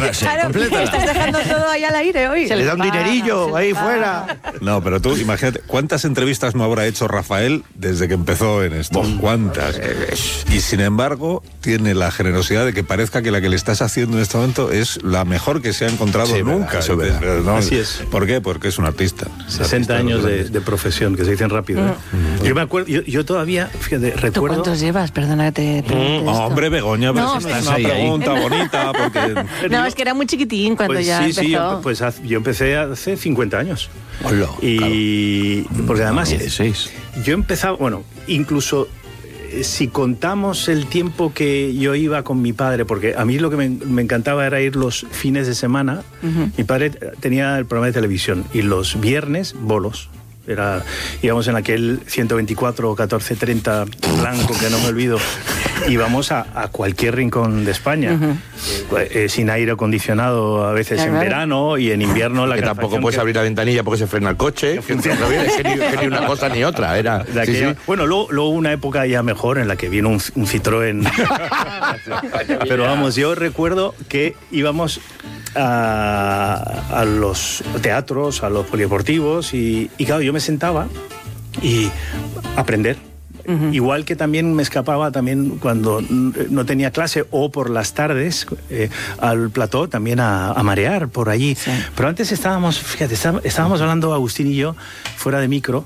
frase, Claro, complétala. estás dejando todo ahí al aire hoy. Se le da un dinerillo ahí fuera. No, pero tú imagínate, ¿cuántas entrevistas no habrá hecho Rafael desde que empezó en esto? ¿Cuántas? Y sin embargo, tiene la generosidad de que parezca que la que le estás haciendo en este momento es la mejor que se ha encontrado nunca. Eso es verdad. ¿No? Así es. ¿Por qué? Porque es un artista. 60 años de profesión, que se dicen rápido. Yo me acuerdo, yo todavía, fíjate, ¿Tú recuerdo... cuántos llevas? Perdona que te pregunte esto. Hombre, Begoña, pero No, si es estás una ahí. pregunta bonita, porque... No, es que era muy chiquitín cuando Pues ya sí, empezó. yo empecé hace 50 años. Hola, Y porque además 16. yo empezaba, bueno, incluso si contamos el tiempo que yo iba con mi padre, porque a mí lo que me encantaba era ir los fines de semana. Mi padre tenía el programa de televisión y los viernes bolos. Íbamos en aquel 124 1430 blanco que no me olvido. Íbamos a cualquier rincón de España, sin aire acondicionado a veces en verano, y en invierno la Que tampoco puedes abrir la ventanilla porque se frena el coche. Que ni una cosa ni otra. Era, de aquella, sí. Bueno, luego una época ya mejor en la que vino un Citroën. Pero vamos, yo recuerdo que íbamos a los teatros, a los polideportivos, y claro, yo me sentaba y aprender. Igual que también me escapaba también cuando no tenía clase o por las tardes al plató también a marear por allí. Sí. Pero antes estábamos hablando Agustín y yo fuera de micro,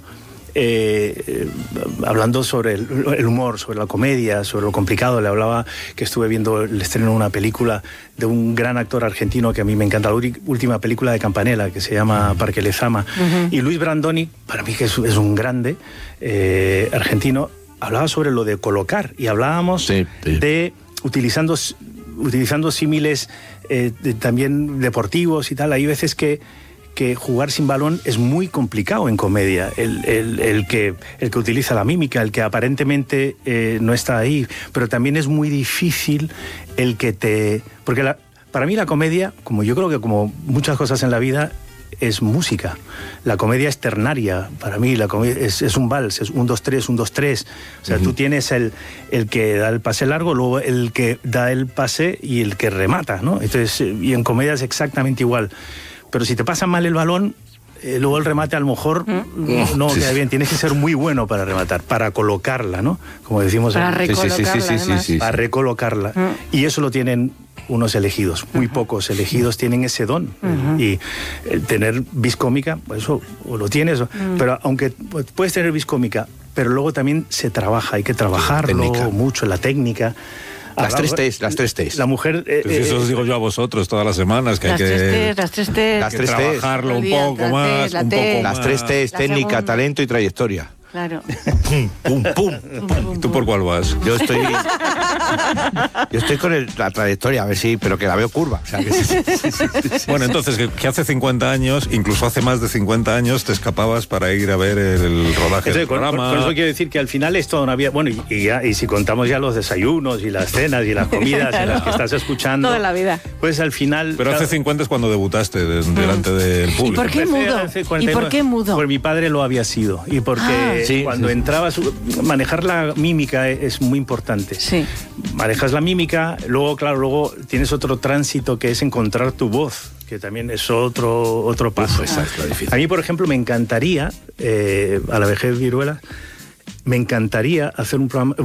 hablando sobre el humor, sobre la comedia, sobre lo complicado. Le hablaba que estuve viendo el estreno de una película de un gran actor argentino que a mí me encanta, la última película de Campanella, que se llama Parque Lezama. Y Luis Brandoni, para mí que es un grande argentino, hablaba sobre lo de colocar, y hablábamos de utilizando símiles también deportivos y tal. Hay veces que jugar sin balón es muy complicado en comedia, el que utiliza la mímica, el que aparentemente no está ahí, pero también es muy difícil el que porque para mí la comedia, como yo creo que como muchas cosas en la vida, es música. La comedia es ternaria. Para mí la comedia es un vals, es 1, 2, 3, 1, 2, 3. O sea, tú tienes el que da el pase largo, luego el que da el pase y el que remata, ¿no? Entonces, y en comedia es exactamente igual. Pero si te pasa mal el balón, luego el remate a lo mejor no queda bien. Tienes que ser muy bueno para rematar, para colocarla, ¿no? Como decimos. Para recolocarla, para recolocarla. Y eso lo tienen unos elegidos, muy pocos elegidos tienen ese don. Y tener vis cómica, pues eso o lo tienes, pero aunque puedes tener vis cómica, pero luego también se trabaja, hay que trabajarlo mucho, la técnica. Las tres T's. La mujer... pues eso os digo yo a vosotros todas las semanas, que hay que trabajarlo un poco más. Las tres T's, técnica, talento y trayectoria. Claro. Pum, pum. ¿Tú por cuál vas? Yo estoy con la trayectoria, a ver si, pero que la veo curva. O sea, Bueno, entonces, que hace 50 años, incluso hace más de 50 años, te escapabas para ir a ver el rodaje del programa. Por eso quiero decir que al final esto no había... Bueno, y si contamos ya los desayunos y las cenas y las comidas en las que estás escuchando... Toda la vida. Pues al final... Pero hace 50 es cuando debutaste delante del público. ¿Y por qué mudo? ¿Y por qué mudo? Porque mi padre lo había sido. Y porque cuando entrabas... Manejar la mímica es muy importante. Sí. Manejas la mímica, luego tienes otro tránsito que es encontrar tu voz, que también es otro paso. A mí, por ejemplo, me encantaría, a la vejez viruela, me encantaría hacer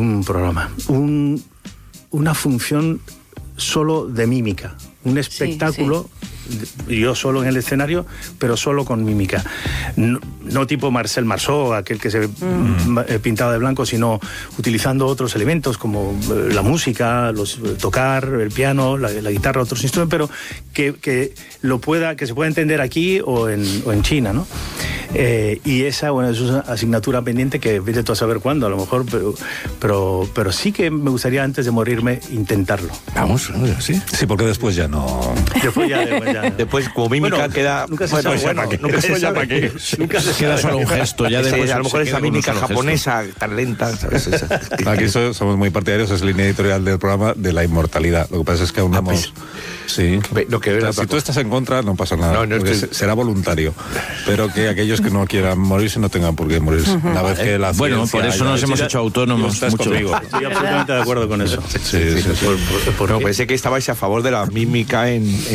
una función solo de mímica, un espectáculo, yo solo en el escenario, pero solo con mímica. No tipo Marcel Marceau, aquel que se pintaba de blanco, sino utilizando otros elementos como la música, tocar el piano, la guitarra, otros instrumentos, pero que se pueda entender aquí o en China, ¿no? Y esa, bueno, es una asignatura pendiente que vete tú a saber cuándo, a lo mejor, pero sí que me gustaría antes de morirme intentarlo. Vamos, ¿sí? Sí, porque después ya no... Después, como mímica, queda... Nunca se sabe. Nunca se sabe. Nunca se queda solo un gesto. Ya después a lo mejor esa mímica japonesa tan lenta, ¿sabes? Aquí somos muy partidarios, es línea editorial del programa, de la inmortalidad. Lo que pasa es que aún no hemos... Sí. Si tú estás en contra, no pasa nada. Será voluntario. Pero que aquellos que no quieran morirse no tengan por qué morirse. Una vez que la bueno, por eso nos hemos hecho autónomos. Estás conmigo. Estoy absolutamente de acuerdo con eso. Pensé que estabais a favor de la mímica en